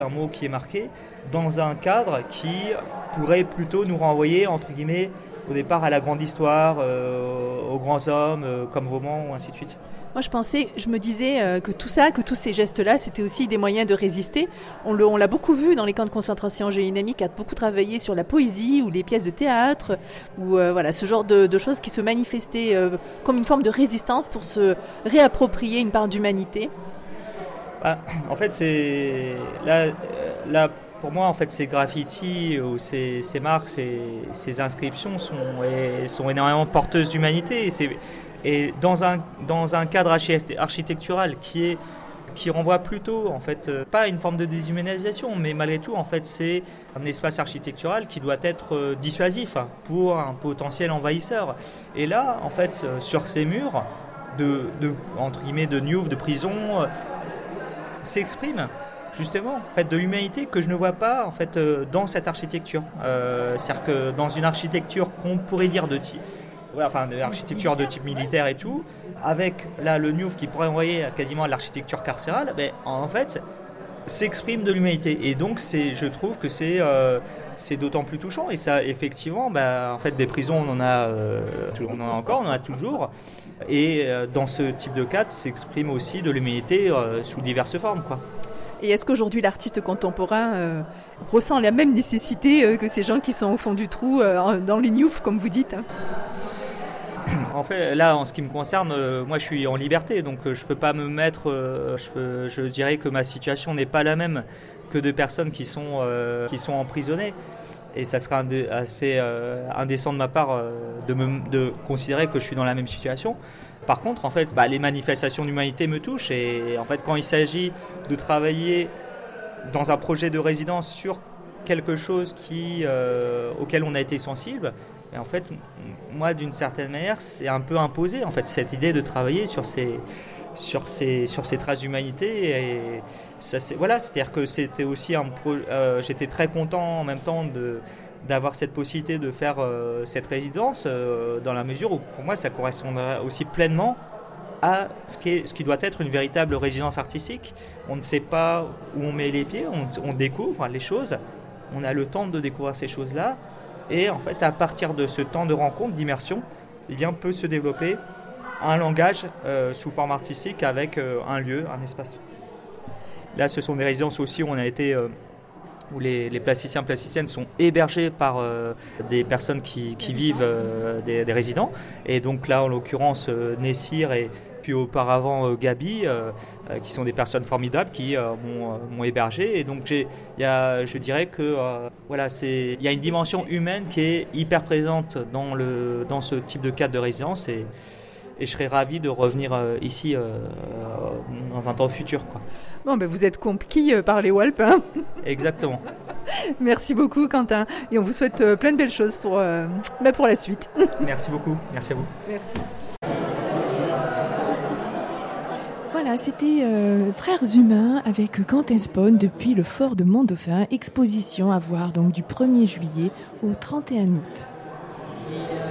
Un mot qui est marqué dans un cadre qui pourrait plutôt nous renvoyer, entre guillemets, au départ à la grande histoire, aux grands hommes, comme Vauban, ou ainsi de suite. Moi, je me disais que tout ça, que tous ces gestes-là, c'était aussi des moyens de résister. On l'a beaucoup vu dans les camps de concentration. J'ai une amie qui a beaucoup travaillé sur la poésie ou les pièces de théâtre, ou voilà, ce genre de choses qui se manifestaient comme une forme de résistance pour se réapproprier une part d'humanité. En fait, c'est là, pour moi, en fait, ces graffitis ou ces marques, ces inscriptions sont énormément porteuses d'humanité. Et dans un cadre architectural qui renvoie plutôt, en fait, pas à une forme de déshumanisation, mais malgré tout, en fait, c'est un espace architectural qui doit être dissuasif pour un potentiel envahisseur. Et là, en fait, sur ces murs entre guillemets, de Newf, de prison, s'exprime justement en fait, de l'humanité que je ne vois pas en fait, dans cette architecture. C'est-à-dire que dans une architecture qu'on pourrait dire de l'architecture de type militaire et tout, avec là le Newf qui pourrait envoyer quasiment à l'architecture carcérale, en fait s'exprime de l'humanité. Et donc je trouve que c'est d'autant plus touchant. Et ça, effectivement, en fait, des prisons, on en a encore, on en a toujours. Et dans ce type de cadre, s'exprime aussi de l'humanité sous diverses formes, quoi. Et est-ce qu'aujourd'hui l'artiste contemporain ressent la même nécessité que ces gens qui sont au fond du trou dans les Newf, comme vous dites? En fait, là, en ce qui me concerne, moi je suis en liberté, donc je peux pas me mettre. Je dirais que ma situation n'est pas la même que de personnes qui sont emprisonnées. Et ça serait assez indécent de ma part de considérer que je suis dans la même situation. Par contre, en fait, les manifestations d'humanité me touchent. Et en fait, quand il s'agit de travailler dans un projet de résidence sur quelque chose auquel on a été sensible, et en fait, moi, d'une certaine manière, c'est un peu imposé, en fait, cette idée de travailler sur ces traces d'humanité. Et ça, c'est-à-dire que c'était aussi j'étais très content en même temps d'avoir cette possibilité de faire cette résidence dans la mesure où, pour moi, ça correspondrait aussi pleinement à ce qui doit être une véritable résidence artistique. On ne sait pas où on met les pieds, on découvre les choses, on a le temps de découvrir ces choses-là. Et en fait, à partir de ce temps de rencontre, d'immersion, peut se développer un langage sous forme artistique avec un lieu, un espace. Là, ce sont des résidences aussi où on a été, où les plasticiens, plasticiennes sont hébergés par des personnes qui vivent des résidents. Et donc là, en l'occurrence, Nessir et puis auparavant Gabi, qui sont des personnes formidables qui m'ont hébergé. Et donc je dirais que il y a une dimension humaine qui est hyper présente dans ce type de cadre de résidence. Et je serais ravi de revenir ici dans un temps futur, quoi. Bon, vous êtes conquis par les Walpes, hein. Exactement. Merci beaucoup, Quentin. Et on vous souhaite plein de belles choses pour la suite. Merci beaucoup. Merci à vous. Merci. Voilà, c'était Frères Humains avec Quentin Spohn depuis le fort de Mont-Dauphin. Exposition à voir donc du 1er juillet au 31 août.